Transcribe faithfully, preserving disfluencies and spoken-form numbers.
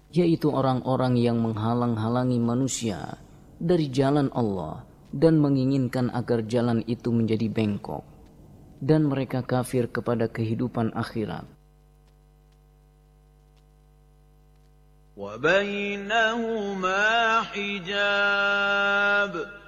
yaitu orang-orang yang menghalang-halangi manusia dari jalan Allah dan menginginkan agar jalan itu menjadi bengkok, dan mereka kafir kepada kehidupan akhirat. وَبَيْنَهُمَا حِجَابٌ